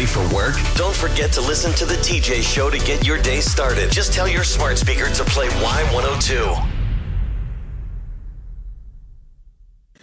ready for work? Don't forget to listen to the TJ Show to get your day started. Just tell your smart speaker to play Y102.